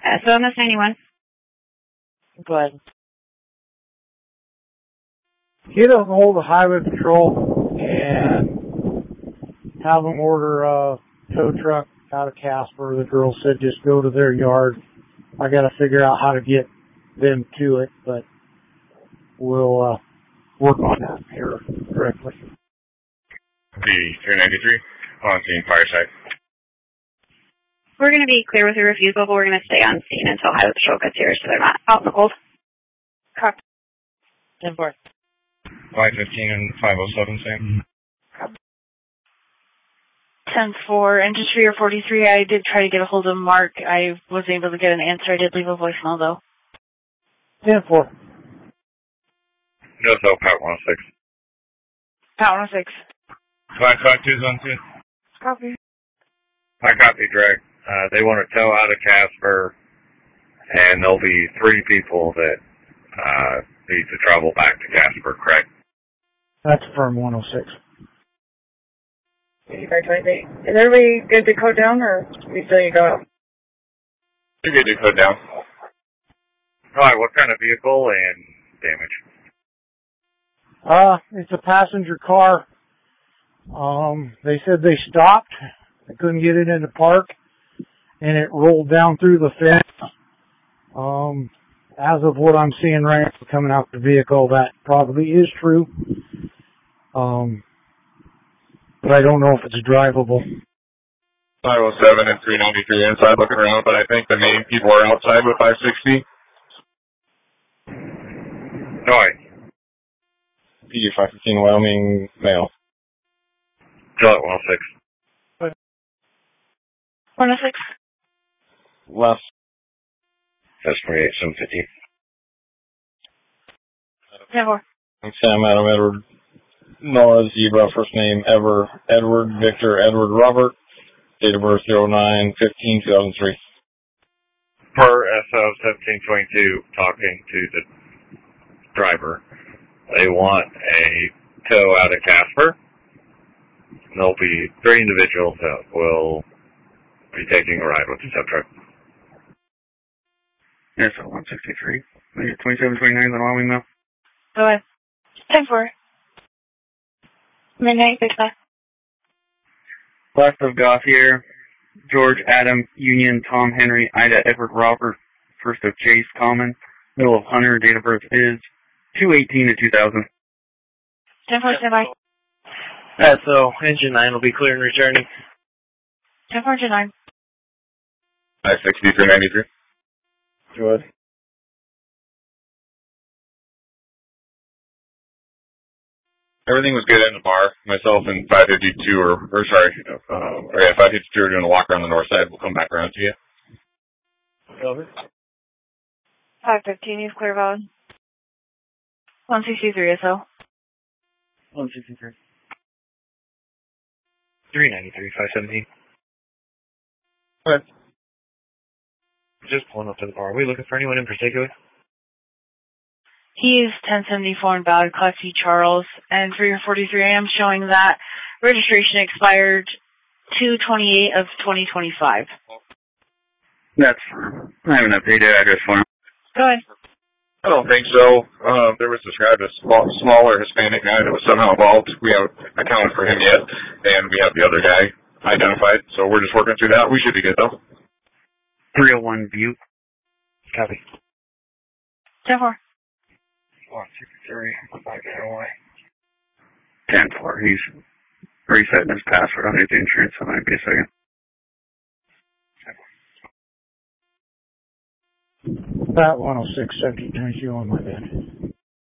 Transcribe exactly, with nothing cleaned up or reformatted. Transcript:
Uh, so M S ninety-one. Go ahead. Get a hold of Highway Patrol and have them order a tow truck out of Casper. The girl said just go to their yard. I got to figure out how to get them to it, but we'll uh, work on that here directly. D three ninety-three, on scene, fire site. We're going to be clear with the refusal, but we're going to stay on scene until Highway Patrol gets here so they're not out in the cold. Copy. ten four. five fifteen and five oh seven, same. ten four, Engine three or forty-three, I did try to get a hold of Mark. I was able to get an answer. I did leave a voicemail, though. ten four. No, so, Pat one oh six. Pat one oh six. five five two on two. Copy. I copy, Greg. Uh, they want to tow out of Casper, and there'll be three people that uh, need to travel back to Casper, correct? That's firm one oh six. eighty-five twenty-eight. Is everybody good to code down, or we still need to go out? You're good to code down. Alright, what kind of vehicle and damage? Uh, it's a passenger car. Um, they said they stopped. They couldn't get it in the park, and it rolled down through the fence. Um, as of what I'm seeing right now coming out the vehicle, that probably is true. Um, but I don't know if it's drivable. five oh seven and three ninety-three inside looking around, but I think the main people are outside with five sixty. Noise. P U five fifteen Wyoming male. Charlotte one oh six. one oh six. Left. That's forty-eight, seven fifty. ten four. I'm Sam Adam Edward. Nora Zebra, first name Ever Edward Victor Edward Robert. Date of birth zero nine fifteen two thousand three. Per S O seventeen twenty-two, talking to the driver. They want a tow out of Casper. There'll be three individuals that will be taking a ride with the tow truck. Yes, one sixty-three. twenty-seven twenty-nine, the Wyoming now. Go ahead. ten four. Midnight, six five. Last of Gauthier, George Adam Union Tom Henry Ida Edward Robert, first of Chase Common, middle of Hunter, date of birth is two eighteen to two thousand. ten four, stand by. Uh, so, engine nine will be clear and returning. ten four, engine nine. five sixty, three ninety-three. Go ahead. Everything was good in the bar. Myself and five fifty-two, or, or sorry, uh, or yeah, five fifty-two are doing a walk around the north side. We'll come back around to you. Over. five fifteen, he's clear valid. one sixty-three S O. one sixty-three. three ninety-three, five seventeen. Okay. Just pulling up to the bar. Are we looking for anyone in particular? He's ten seventy-four in valid, Class C Charles, and for your forty-three, I am showing that registration expired two twenty-eight of twenty twenty-five. That's fine. I have an updated address for him. Go ahead. I don't think so. Uh, there was described a small, smaller Hispanic guy that was somehow involved. We haven't accounted for him yet, and we have the other guy identified, so we're just working through that. We should be good, though. three oh one Butte. Copy. ten four. one sixty-three, five away. ten four. He's resetting his password on his insurance, so it might be a second. Pat one oh six, seventeen twenty-two on my bed.